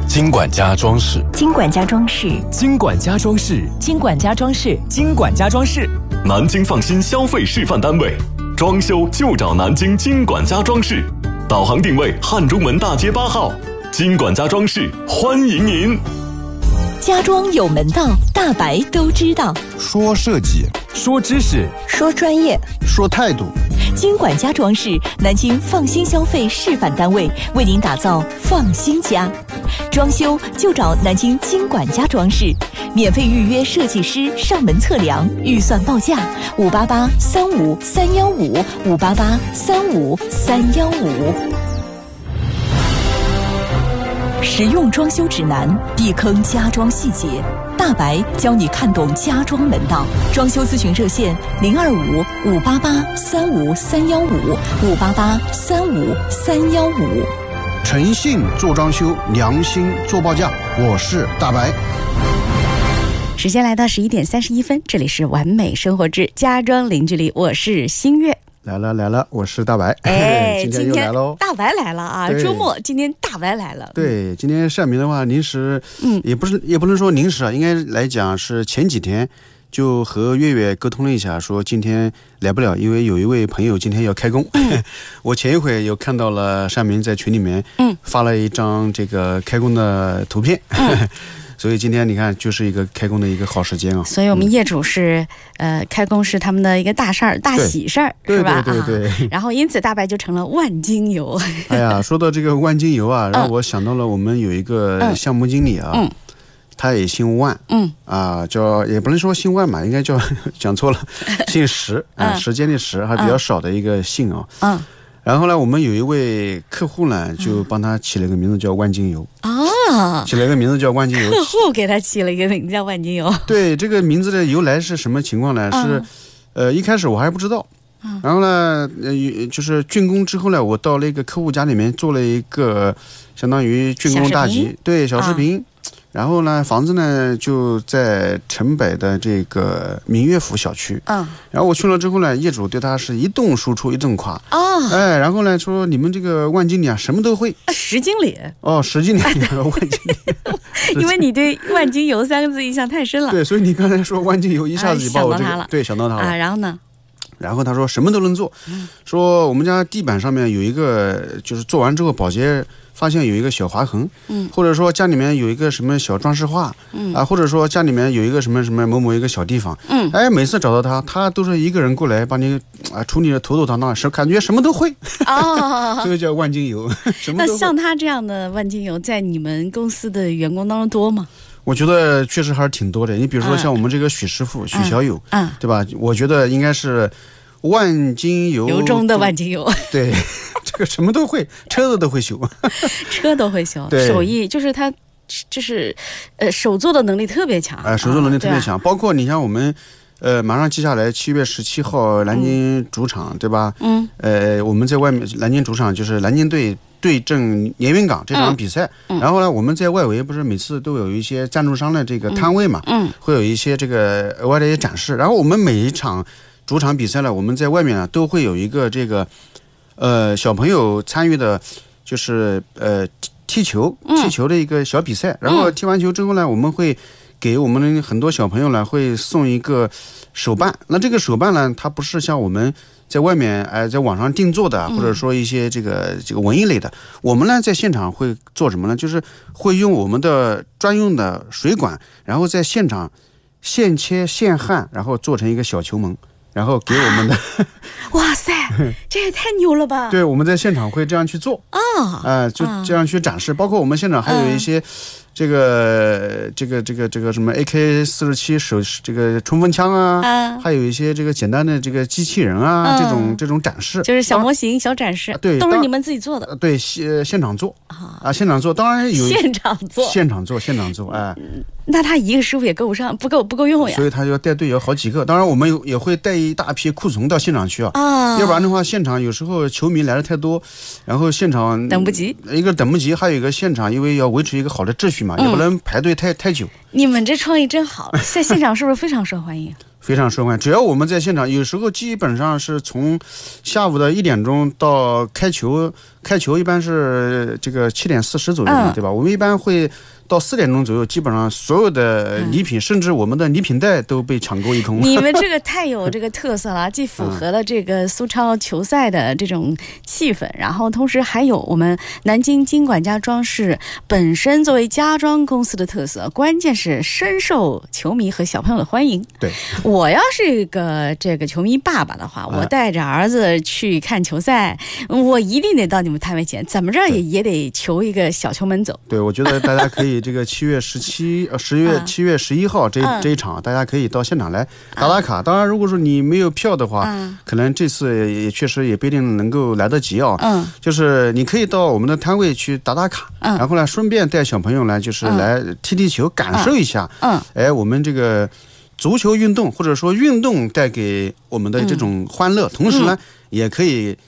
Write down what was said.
金管家装饰， 金管家装饰， 金管家装饰， 金管家装饰， 金管家装饰， 南京放心消费示范单位，装修就找南京金管家装饰。导航定位汉中门大街8号，金管家装饰欢迎您。 家装有门道，大白都知道。 说设计， 说知识， 说专业， 说态度。 金管家装饰，南京放心消费示范单位，为您打造放心家。装修就找南京金管家装饰，免费预约设计师上门测量，预算报价588-35315，588-35315。实用装修指南，避坑家装细节，大白教你看懂家装门道。装修咨询热线025-588-35315，588-35315。 诚信做装修，良心做报价。我是大白。 时间来到11点31分，这里是完美生活之家装零距离，我是新月。 来了，我是大白。今天又来喽， 大白来了啊！周末今天大白来了。 对，今天善明的话，临时，也不能说临时啊，应该来讲是前几天就和月月沟通了一下，说今天来不了，因为有一位朋友今天要开工。我前一会有看到了善明在群里面，发了一张这个开工的图片。所以今天你看，就是一个开工的一个好时间啊。 所以我们业主是，开工是他们的一个大事儿、大喜事儿，是吧？ 对。 然后因此大白就成了万金油。 哎呀，说到这个万金油啊，让我想到了我们有一个项目经理啊，他也姓万，叫也不能说姓万嘛，应该叫讲错了，姓石时间的时，还比较少的一个姓啊。然后呢，我们有一位客户呢，就帮他起了个名字叫万金油。起了个名字叫万金油。 客户给他起了一个名字叫万金油。 对，这个名字的由来是什么情况呢？是，一开始我还不知道。然后呢，就是竣工之后呢，我到那个客户家里面做了一个相当于竣工大吉，对，小视频。然后呢，房子呢就在城北的这个明月府小区。然后我去了之后呢，业主对他是一顿输出一顿夸。然后呢说你们这个万经理啊，什么都会。 石经理。 石经理，万经理。 因为你对万金油3个字印象太深了。 对，所以你刚才说万金油，一下子就把我这个对想到他了。 然后呢？ 然后他说什么都能做，说我们家地板上面有一个，就是做完之后保洁发现有一个小划痕，或者说家里面有一个什么小装饰画，或者说家里面有一个什么什么某某一个小地方，每次找到他都是一个人过来把你处理的头头当当，感觉什么都会。这个叫万金油。 那像他这样的万金油，在你们公司的员工当中多吗？ 我觉得确实还是挺多的。你比如说像我们这个许师傅、许小友，对吧？我觉得应该是万金油中的万金油。 对，这个什么都会，车子都会修， 车都会修，手艺就是他，就是手做的能力特别强。 手做能力特别强，包括你像我们。马上接下来7月17号南京主场，对吧？我们在外面南京主场就是南京队对阵连云港这场比赛。然后呢，我们在外围不是每次都有一些赞助商的这个摊位嘛，会有一些这个额外的一些展示。然后我们每一场主场比赛呢，我们在外面呢都会有一个这个小朋友参与的，就是踢球的一个小比赛。然后踢完球之后呢，我们会给我们很多小朋友呢会送一个手办。那这个手办呢，它不是像我们在外面在网上定做的，或者说一些这个文艺类的。我们呢在现场会做什么呢？就是会用我们的专用的水管，然后在现场现切现焊，然后做成一个小球门，然后给我们的哇塞，这也太牛了吧！ 对，我们在现场会这样去做就这样去展示。包括我们现场还有一些这个什么 AK47这个冲锋枪还有一些这个简单的这个机器人这种展示， 就是小模型小展示， 对， 都是你们自己做的。 对，现场做现场做，当然有现场做那他一个师傅也够不上，不够用呀。 所以他要带队有好几个。当然我们也会带一大批库存到现场去要不然的话现场有时候球迷来的太多，然后现场等不及， 一个等不及，还有一个现场因为要维持一个好的秩序嘛，也不能排队太久。 你们这创意真好，在现场是不是非常受欢迎？ 非常受欢迎。只要我们在现场，有时候基本上是从下午的1点钟到开球一般是这个7点40左右，对吧？我们一般会到4点钟左右，基本上所有的礼品，甚至我们的礼品袋都被抢购一空。 你们这个太有这个特色了，既符合了这个苏超球赛的这种气氛，然后同时还有我们南京金管家装饰本身作为家装公司的特色，关键是深受球迷和小朋友的欢迎。 对， 我要是一个这个球迷爸爸的话，我带着儿子去看球赛，我一定得到你们摊位前，怎么着也得求一个小球门走。 对，我觉得大家可以这个7月11号这一场，大家可以到现场来打卡。当然，如果说你没有票的话，可能这次也确实也不一定能够来得及啊。就是你可以到我们的摊位去打卡，然后呢，顺便带小朋友呢，就是来踢球，感受一下。我们这个足球运动或者说运动带给我们的这种欢乐，同时呢，也可以